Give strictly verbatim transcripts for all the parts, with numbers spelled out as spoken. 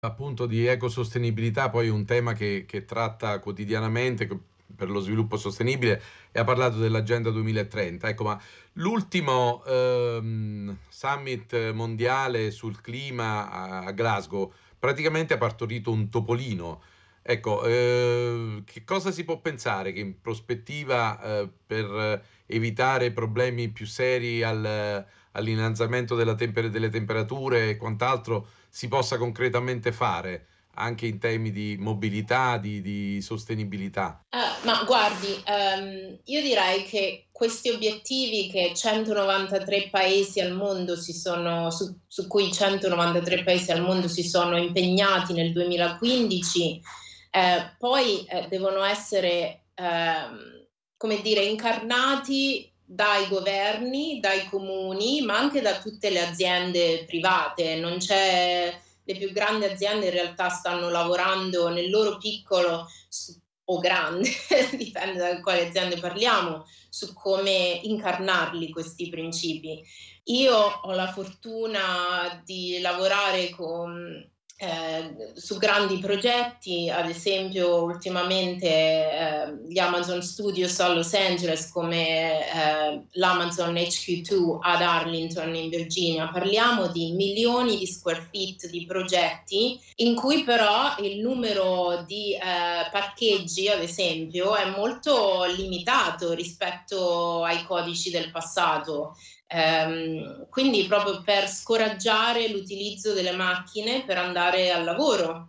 Appunto di ecosostenibilità, poi un tema che, che tratta quotidianamente co- per lo sviluppo sostenibile, e ha parlato dell'Agenda duemilatrenta. Ecco, ma l'ultimo ehm, summit mondiale sul clima a, a Glasgow praticamente ha partorito un topolino. Ecco, eh, che cosa si può pensare che in prospettiva eh, per evitare problemi più seri al, all'innalzamento della temper- delle temperature e quant'altro si possa concretamente fare anche in temi di mobilità, di, di sostenibilità? Eh, ma guardi, ehm, io direi che questi obiettivi che centonovantatré paesi al mondo si sono, su, su cui centonovantatré paesi al mondo si sono impegnati nel duemilaquindici, eh, poi eh, devono essere, ehm, come dire, incarnati dai governi, dai comuni, ma anche da tutte le aziende private. Non c'è, le più grandi aziende in realtà stanno lavorando nel loro piccolo su- o grande, dipende da quale aziende parliamo, su come incarnarli questi principi. Io ho la fortuna di lavorare con, eh, su grandi progetti, ad esempio ultimamente eh, gli Amazon Studios a Los Angeles, come eh, l'Amazon H Q due ad Arlington in Virginia. Parliamo di milioni di square feet di progetti in cui però il numero di eh, parcheggi, ad esempio, è molto limitato rispetto ai codici del passato. Ehm, quindi proprio per scoraggiare l'utilizzo delle macchine per andare al lavoro.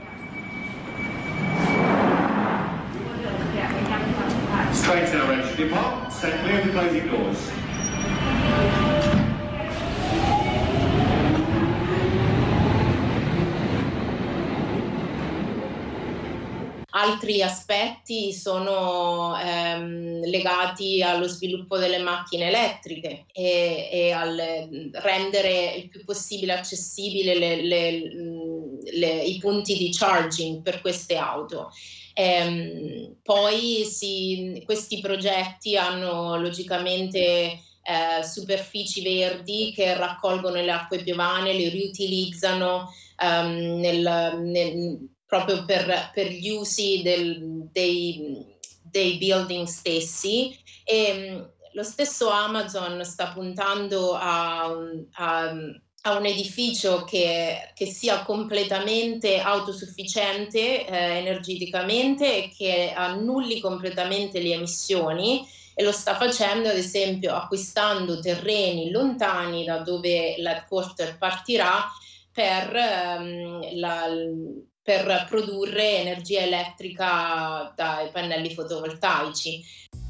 Straight to our engine depot, set clear of the closing doors. Altri aspetti sono ehm, legati allo sviluppo delle macchine elettriche e, e al rendere il più possibile accessibile le- le- mh, le- i punti di charging per queste auto. Ehm, poi si- questi progetti hanno logicamente eh, superfici verdi che raccolgono le acque piovane, le riutilizzano ehm, nel, nel- proprio per, per gli usi del- dei, dei building stessi. E mh, lo stesso Amazon sta puntando a, un- a- a un edificio che, che sia completamente autosufficiente eh, energeticamente e che annulli completamente le emissioni, e lo sta facendo ad esempio acquistando terreni lontani da dove l'headquarter partirà per, ehm, la- per produrre energia elettrica dai pannelli fotovoltaici.